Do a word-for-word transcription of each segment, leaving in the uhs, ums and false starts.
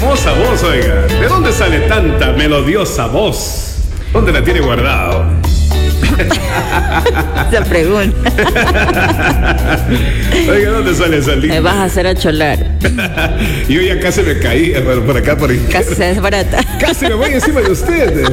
hermosa voz, oiga. ¿De dónde sale tanta melodiosa voz? ¿Dónde la tiene guardado? Esa pregunta. Oiga, ¿dónde sale esa línea? Me vas a hacer acholar. Yo ya casi me caí por, por acá, por ahí. Casi se desbarata. Casi me voy encima de usted.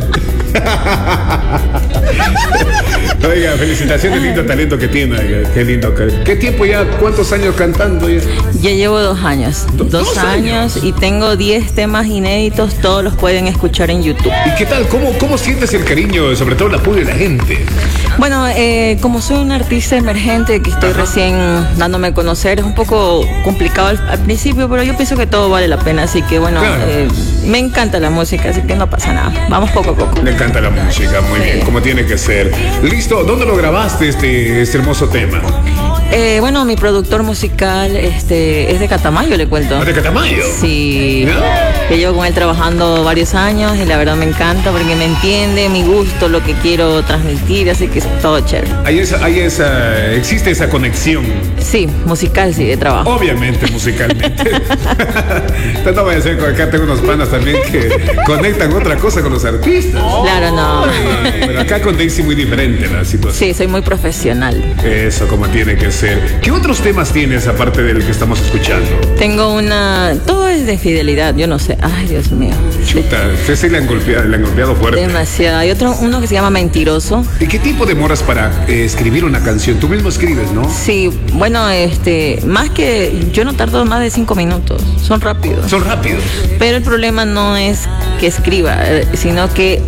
Oiga, felicitaciones, lindo talento que tiene. Oiga, qué lindo. ¿Qué tiempo ya? ¿Cuántos años cantando ya? Ya llevo dos años. Do, dos, dos años, años y tengo diez temas inéditos. Todos los pueden escuchar en YouTube. ¿Y qué tal? ¿Cómo, cómo sientes el cariño, sobre todo el apoyo de la gente? Bueno, eh, como soy un artista emergente que estoy Ajá. recién dándome a conocer, es un poco complicado al, al principio, pero yo pienso que todo vale la pena. Así que bueno, claro. eh, me encanta la música, así que no pasa nada. Vamos poco a poco. Me encanta la música, muy sí. bien, como tiene que ser. Listo, ¿dónde lo grabaste este, este hermoso tema? Eh, bueno, mi productor musical este, es de Catamayo, le cuento. ¿Ah, de Catamayo? Sí. ¿No? Que llevo con él trabajando varios años y la verdad me encanta porque me entiende mi gusto, lo que quiero transmitir, así que es todo chévere. Hay esa, hay esa, existe esa conexión. Sí, musical, sí, de trabajo. Obviamente, musicalmente. Entonces no voy a decir que acá tengo unos panas también que conectan otra cosa con los artistas. Claro, no. Ay, pero acá con Daisy muy diferente la situación. Sí, soy muy profesional. Eso, como tiene que ser. ¿Qué otros temas tienes aparte del que estamos escuchando? Tengo una... Todo es de fidelidad, yo no sé. Ay, Dios mío. Chuta, usted sí le han golpeado, le han golpeado fuerte. Demasiado. Hay otro, uno que se llama Mentiroso. ¿Y qué tiempo demoras para eh, escribir una canción? Tú mismo escribes, ¿no? Sí, bueno, este... Más que... Yo no tardo más de cinco minutos. Son rápidos. Son rápidos. Pero el problema no es que escriba, sino que...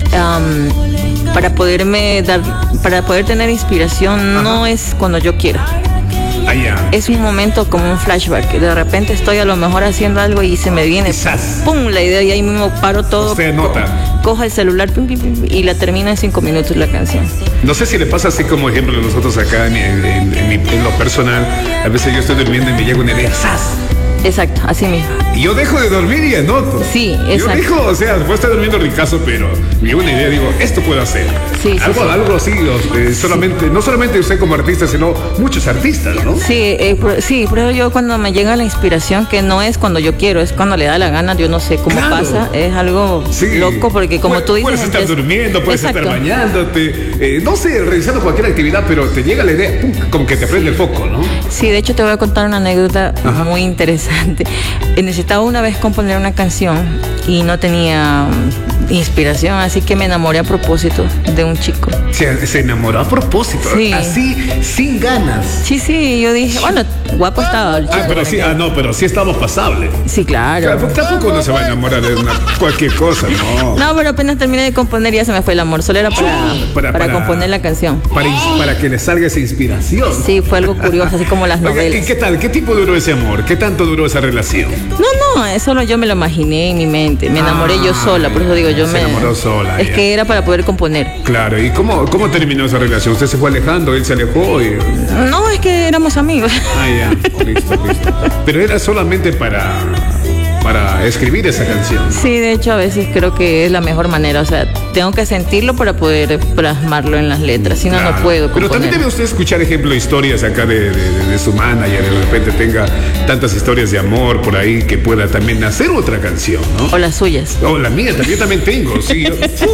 Um, para poderme dar, para poder tener inspiración Ajá. no es cuando yo quiero. Ah, yeah. Es un momento como un flashback. De repente estoy a lo mejor haciendo algo y se me viene Quizás. pum la idea y ahí mismo paro todo. Usted nota. Co- cojo el celular pum, pum, pum, y la termino en cinco minutos la canción. No sé si le pasa así como ejemplo a nosotros acá en, en, en, en, en lo personal. A veces yo estoy durmiendo y me llega una idea. ¡Zas! Exacto, así mismo. Y yo dejo de dormir y anoto. Sí, exacto. Yo dejo, o sea, después estoy durmiendo ricazo, pero me llega una idea, digo, esto puedo hacer. Sí, sí, algo, sí. algo así, eh, solamente, sí. no solamente usted como artista, sino muchos artistas, ¿no? Sí, eh, por, sí, pero yo cuando me llega la inspiración, que no es cuando yo quiero, es cuando le da la gana, yo no sé cómo claro. pasa, es algo sí. loco, porque como Pu- tú dices... Puedes estar empieza... durmiendo, puedes Exacto. estar bañándote, eh, no sé, realizando cualquier actividad, pero te llega la idea, pum, como que te prende el foco, ¿no? Sí, de hecho te voy a contar una anécdota Ajá. muy interesante. Necesitaba una vez componer una canción y no tenía inspiración, así que me enamoré a propósito de un chico. Se, se enamoró a propósito, sí. así, sin ganas. Sí, sí, yo dije, bueno, guapo estaba el chico. Ah, pero sí, ah, no, pero sí estamos pasables. Sí, claro. Claro, tampoco uno se va a enamorar de una, cualquier cosa, no. No, pero apenas terminé de componer ya se me fue el amor, solo era para, para, para, para componer la canción. Para, para que le salga esa inspiración. Sí, fue algo curioso, así como las novelas. Oiga, ¿y qué tal? ¿Qué tiempo duró ese amor? ¿Qué tanto duró esa relación? No, no, eso yo me lo imaginé en mi mente, me enamoré ah, yo sola, por eso digo, yo se me... enamoró sola. Es ya. que era para poder componer. Claro, ¿y cómo, cómo terminó esa relación? ¿Usted se fue alejando, él se alejó? Y... No, es que éramos amigos. Ah, ya, listo, listo. Pero era solamente para... para escribir esa canción. Sí, de hecho a veces creo que es la mejor manera, o sea, tengo que sentirlo para poder plasmarlo en las letras, si no, claro. no puedo componer. Pero también debe usted escuchar, ejemplo, historias acá de, de, de su manager, de repente tenga tantas historias de amor por ahí que pueda también hacer otra canción, ¿no? O las suyas. O la mía, también, también tengo, sí.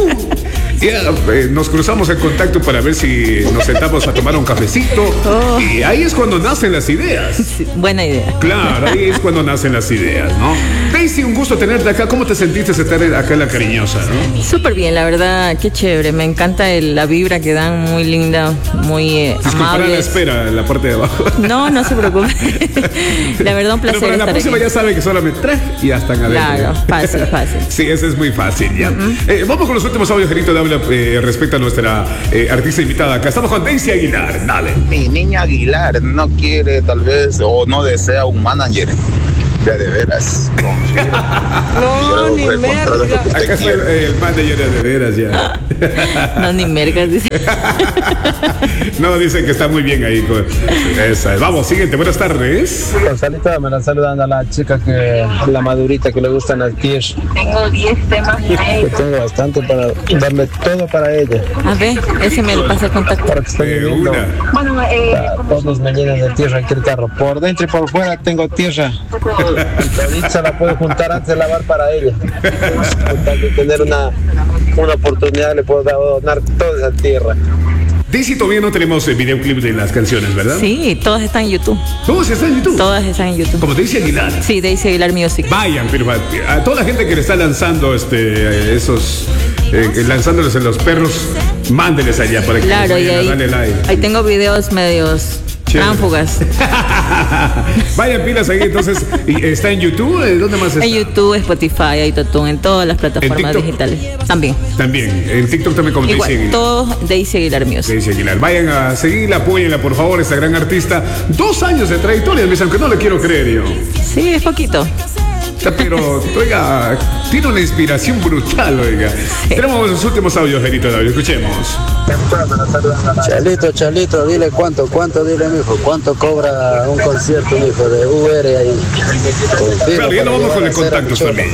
Ya, eh, nos cruzamos en contacto para ver si nos sentamos a tomar un cafecito oh. y ahí es cuando nacen las ideas. Sí, buena idea. Claro, ahí es cuando nacen las ideas, ¿no? Daisy, un gusto tenerte acá. ¿Cómo te sentiste estar acá en La Cariñosa, no? Súper bien, la verdad, qué chévere. Me encanta el, la vibra que dan, muy linda, muy eh, amable. la espera en la parte de abajo. No, no se preocupe. La verdad, un placer. Pero para la estar próxima aquí. ya saben que solamente tres y ya están adentro. Claro, fácil, fácil. Sí, ese es muy fácil, ya. Uh-huh. eh, vamos con los últimos audios, Gerito, de habla eh, respecto a nuestra eh, artista invitada. Acá estamos con Daisy Aguilar. Dale. Mi niña Aguilar no quiere, tal vez, o no desea un manager. Ya de veras. No, ni merga. Acá está el, el manager de veras ya. No, ni merga, dice. No, dicen que está muy bien ahí con esa. Vamos, siguiente, buenas tardes. Salita, me la saludan a la chica que, la madurita que le gustan al tier. Tengo diez temas. Tengo bastante para darle todo para ella. A ver, ese me lo pasa el contacto. Para que esté viviendo. Bueno, eh, todos me llenan de tierra aquí el carro. Por dentro y por fuera tengo tierra. Ahorita se la puede juntar antes de lavar para ella. Con tal de tener una, una oportunidad, le puedo donar toda esa tierra. Daisy, todavía no tenemos el videoclip de las canciones, ¿verdad? Sí, todas están en YouTube. ¿Todas están en YouTube? Todas están en YouTube. Como Daisy Aguilar. Sí, Daisy Aguilar Music. Vayan, pero a, a toda la gente que le está lanzando este, esos, eh, lanzándoles en los perros, mándenles allá para que claro, vayan y ahí, a darle like. Ahí tengo videos medios tránfugas. Vayan pilas ahí, entonces. ¿Y está en YouTube? ¿Dónde más está? En YouTube, Spotify, iTunes, en todas las plataformas digitales. También. También. En TikTok también como Igual, Daisy Aguilar. todos Daisy Aguilar Music. Daisy Aguilar. Vayan a seguirla, apóyenla, por favor, esta gran artista. Dos años de trayectoria, mis, aunque no le quiero creer yo. Sí, es poquito. Pero, oiga, tiene una inspiración brutal, oiga. Sí. Tenemos los últimos audios, Gerito David, escuchemos. Chalito, Chalito, dile cuánto, cuánto, dile, mijo, cuánto cobra un concierto, mijo, de U R ahí. Confirma, claro, ya no vamos con el contacto también.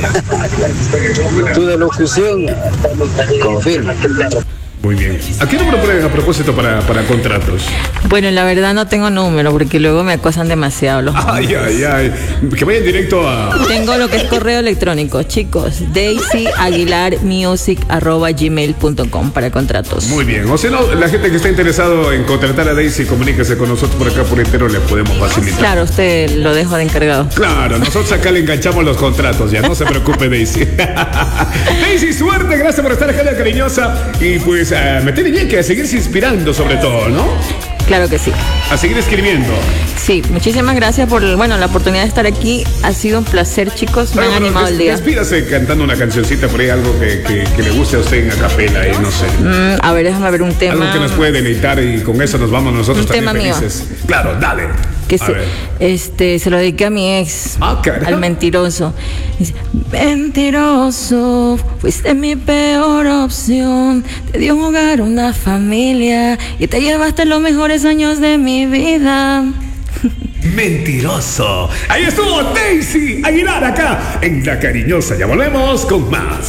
Tú de locución, confirma. Muy bien. ¿A qué número ponen a propósito para, para contratos? Bueno, la verdad no tengo número porque luego me acosan demasiado los Ay, ay, ay. Que vayan directo a... Tengo lo que es correo electrónico, chicos. Daisy Aguilar Music arroba gmail punto com para contratos. Muy bien. O si no, la gente que está interesado en contratar a Daisy, comuníquese con nosotros por acá por entero, le podemos facilitar. Claro, usted lo dejo de encargado. Claro, nosotros acá le enganchamos los contratos, ya no se preocupe, Daisy. Daisy, suerte, gracias por estar acá, la cariñosa. Y pues uh, me tiene bien que a seguirse inspirando sobre todo, ¿no? Claro que sí. A seguir escribiendo. Sí, muchísimas gracias por bueno, la oportunidad de estar aquí. Ha sido un placer, chicos. Me bueno, han animado des, el día. Despídase cantando una cancioncita por ahí, algo que, que, que le guste a usted en acapela, y no sé. Mm, a ver, déjame ver un tema. Algo que nos puede deleitar y con eso nos vamos nosotros un también tema felices. Mío. Claro, dale. Que se, este, se lo dediqué a mi ex, ah, al mentiroso. Dice, mentiroso, fuiste mi peor opción. Te dio un hogar, una familia y te llevaste los mejores años de mi vida. Mentiroso. Ahí estuvo Daisy Aguilar acá en La Cariñosa. Ya volvemos con más.